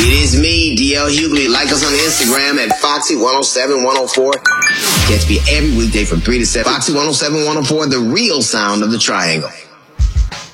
It is me, DL Hughley. Like us on Instagram at Foxy107104. Catch me every weekday from 3 to 7. Foxy 107-104, the real sound of the triangle.